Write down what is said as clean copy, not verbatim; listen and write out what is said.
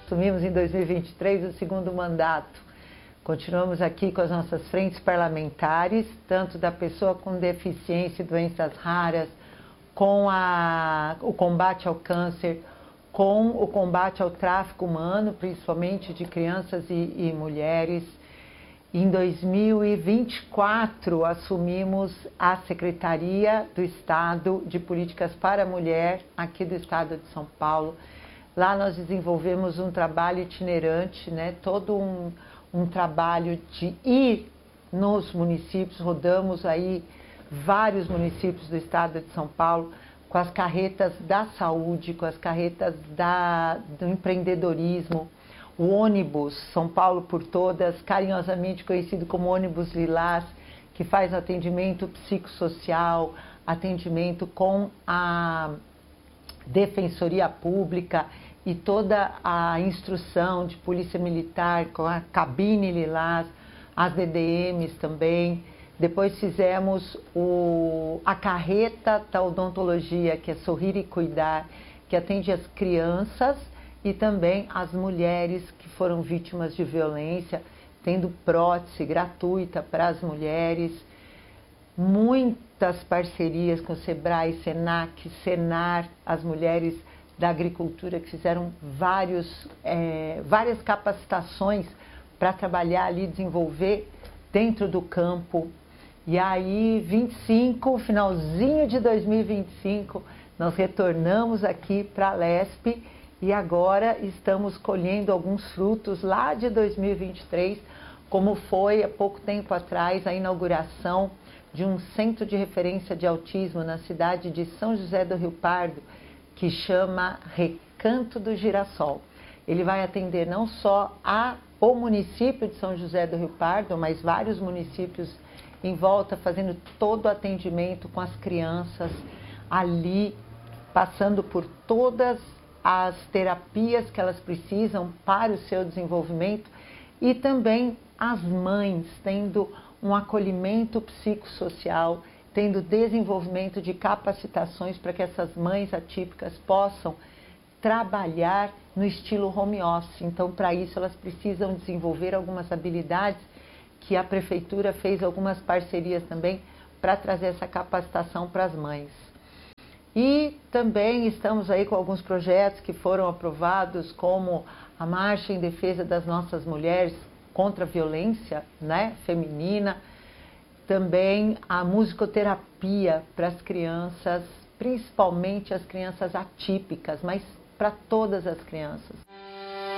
assumimos em 2023 o segundo mandato. Continuamos aqui com as nossas frentes parlamentares, tanto da pessoa com deficiência e doenças raras, com o combate ao câncer, com o combate ao tráfico humano, principalmente de crianças e mulheres. Em 2024, assumimos a Secretaria do Estado de Políticas para a Mulher, aqui do Estado de São Paulo. Lá nós desenvolvemos um trabalho itinerante, né? Todo um trabalho de ir nos municípios, rodamos aí vários municípios do Estado de São Paulo, com as carretas da saúde, com as carretas do empreendedorismo, o ônibus São Paulo por Todas, carinhosamente conhecido como ônibus Lilás, que faz atendimento psicossocial, atendimento com a Defensoria Pública e toda a instrução de Polícia Militar, com a cabine Lilás, as DDMs também. Depois fizemos a carreta da odontologia, que é Sorrir e Cuidar, que atende as crianças e também as mulheres que foram vítimas de violência, tendo prótese gratuita para as mulheres. Muitas parcerias com o Sebrae, Senac, Senar, as mulheres da agricultura que fizeram várias capacitações para trabalhar ali, desenvolver dentro do campo. E aí, finalzinho de 2025, nós retornamos aqui para a Lesp e agora estamos colhendo alguns frutos lá de 2023, como foi há pouco tempo atrás a inauguração de um centro de referência de autismo na cidade de São José do Rio Pardo, que chama Recanto do Girassol. Ele vai atender não só o município de São José do Rio Pardo, mas vários municípios em volta, fazendo todo o atendimento com as crianças ali, passando por todas as terapias que elas precisam para o seu desenvolvimento e também as mães tendo um acolhimento psicossocial, tendo desenvolvimento de capacitações para que essas mães atípicas possam trabalhar no estilo home office. Então, para isso, elas precisam desenvolver algumas habilidades que a Prefeitura fez algumas parcerias também para trazer essa capacitação para as mães. E também estamos aí com alguns projetos que foram aprovados, como a Marcha em Defesa das Nossas Mulheres contra a Violência, né, feminina, também a musicoterapia para as crianças, principalmente as crianças atípicas, mas para todas as crianças.